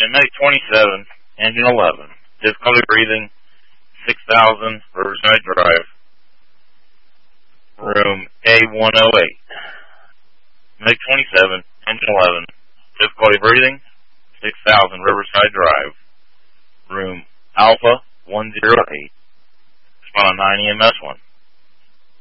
Medic 27, engine 11, difficulty breathing, 6000 Riverside Drive, room A108. Medic 27, engine 11, difficulty breathing, 6000 Riverside Drive, room Alpha 108. Respond on 9 EMS 1.